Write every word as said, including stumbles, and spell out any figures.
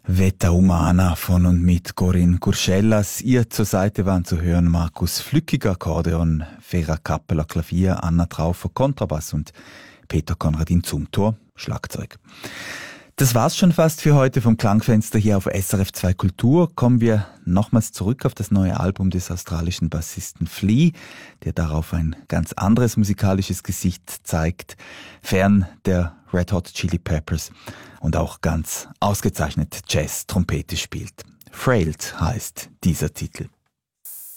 Veta Umana von und mit Corinne Curschellas. Ihr zur Seite waren zu hören Markus Flückiger Akkordeon, Vera Kappeler Klavier, Anna Traufer Kontrabass und Peter Konradin Zumthor Schlagzeug. Das war's schon fast für heute vom Klangfenster hier auf S R F zwei Kultur. Kommen wir nochmals zurück auf das neue Album des australischen Bassisten Flea, der darauf ein ganz anderes musikalisches Gesicht zeigt, fern der Red Hot Chili Peppers und auch ganz ausgezeichnet Jazz-Trompete spielt. Frailed heißt dieser Titel.